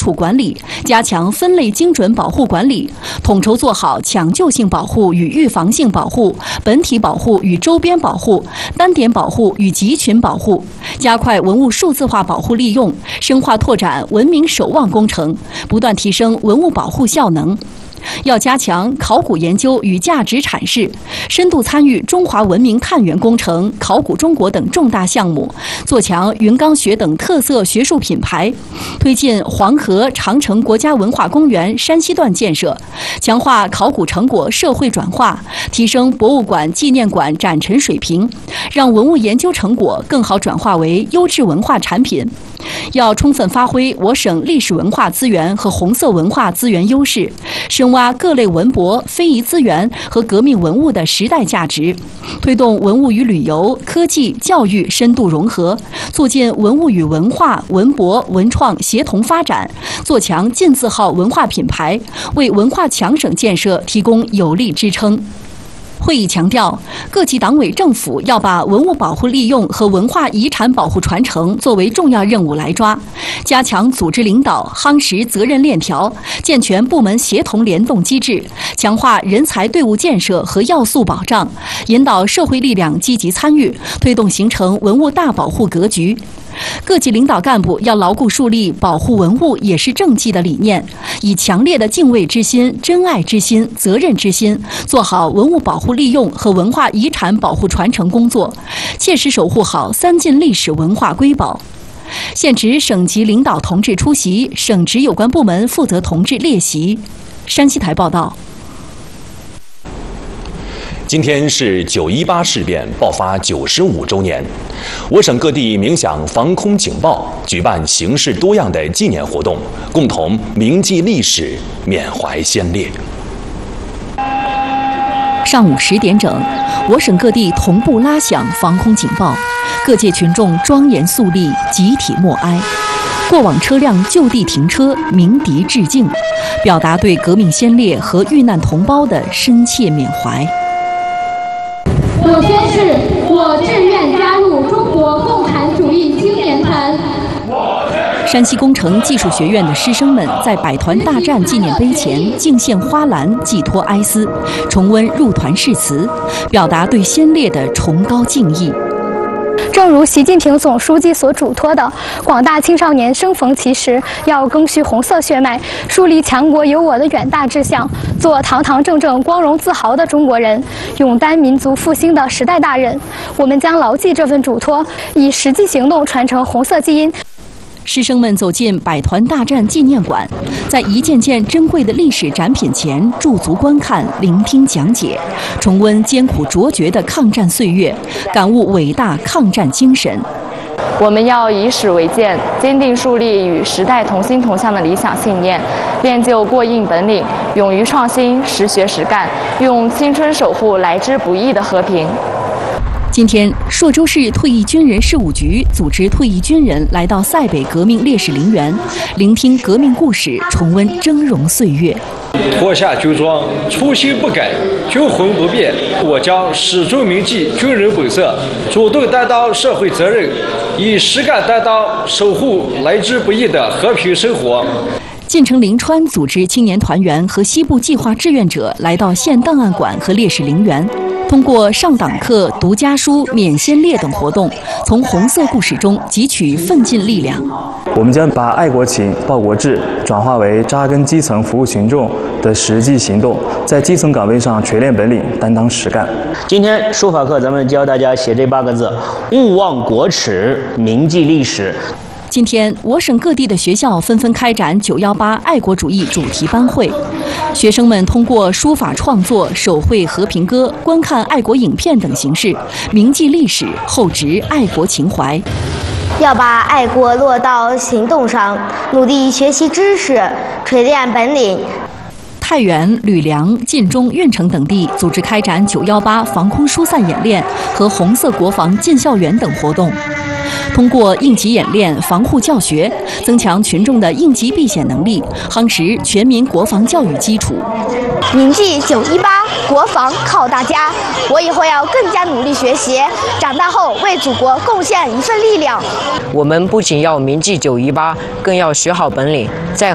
础管理，加强分类精准保护管理，统筹做好抢救性保护与预防性保护、本体保护与周边保护、单点保护与集群保护，加快文物数字化保护利用，深化拓展文明守望工程，不断提升文物保护效能。要加强考古研究与价值阐释，深度参与中华文明探源工程、考古中国等重大项目，做强云冈学等特色学术品牌，推进黄河、长城国家文化公园山西段建设，强化考古成果社会转化，提升博物馆、纪念馆展陈水平，让文物研究成果更好转化为优质文化产品。要充分发挥我省历史文化资源和红色文化资源优势，深挖各类文博、非遗资源和革命文物的时代价值，推动文物与旅游、科技、教育深度融合，促进文物与文化、文博、文创协同发展，做强金字号文化品牌，为文化强省建设提供有力支撑。会议强调，各级党委政府要把文物保护利用和文化遗产保护传承作为重要任务来抓，加强组织领导，夯实责任链条，健全部门协同联动机制，强化人才队伍建设和要素保障，引导社会力量积极参与，推动形成文物大保护格局。各级领导干部要牢固树立保护文物也是政绩的理念，以强烈的敬畏之心、珍爱之心、责任之心，做好文物保护利用和文化遗产保护传承工作，切实守护好三晋历史文化瑰宝。现职省级领导同志出席，省直有关部门负责同志列席。山西台报道。 今天是9·18事变爆发95周年，我省各地鸣响防空警报，举办形式多样的纪念活动，共同铭记历史，缅怀先烈。 上午10点整，我省各地同步拉响防空警报，各界群众庄严肃立，集体默哀。过往车辆就地停车，鸣笛致敬，表达对革命先烈和遇难同胞的深切缅怀。 我宣誓，我志愿加入中国共产主义青年团。 山西工程技术学院的师生们在百团大战纪念碑前敬献花篮，寄托哀思，重温入团誓词，表达对先烈的崇高敬意。 正如习近平总书记所嘱托的，广大青少年生逢其时，要赓续红色血脉，树立强国有我的远大志向，做堂堂正正、光荣自豪的中国人，勇担民族复兴的时代大任。我们将牢记这份嘱托，以实际行动传承红色基因。 师生们走进百团大战纪念馆，在一件件珍贵的历史展品前驻足观看、聆听讲解，重温艰苦卓绝的抗战岁月，感悟伟大抗战精神。 我们要以史为鉴，坚定树立与时代同心同向的理想信念，练就过硬本领，勇于创新，实学实干，用青春守护来之不易的和平。 今天，朔州市退役军人事务局组织退役军人来到塞北革命烈士陵园，聆听革命故事，重温峥嵘岁月。 脱下军装，初心不改，军魂不变。我将始终铭记军人本色，主动担当社会责任，以实干担当守护来之不易的和平生活。 晋城临川组织青年团员和西部计划志愿者来到县档案馆和烈士陵园，通过上党课、读家书、缅先烈等活动，从红色故事中汲取奋进力量。 我们将把爱国情、报国志转化为扎根基层、服务群众的实际行动，在基层岗位上锤炼本领，担当实干。 今天书法课咱们教大家写这8个字：勿忘国耻，铭记历史。 今天，我省各地的学校纷纷开展9·18爱国主义主题班会，学生们通过书法创作、手绘和平歌、观看爱国影片等形式，铭记历史，厚植爱国情怀。 要把爱国落到行动上，努力学习知识，锤炼本领。 太原、吕梁、晋中、运城等地组织开展9·18防空疏散演练和红色国防进校园等活动。通过应急演练、防护教学，增强群众的应急避险能力，夯实全民国防教育基础。 铭记9·18，国防靠大家。我以后要更加努力学习，长大后为祖国贡献一份力量。 我们不仅要铭记9·18，更要学好本领，在